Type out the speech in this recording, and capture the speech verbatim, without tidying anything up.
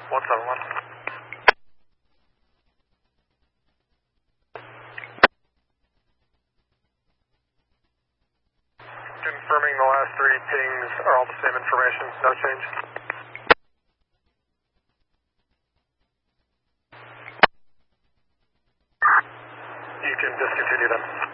one seven one. Confirming the last three pings are all the same information, no change. You can discontinue them.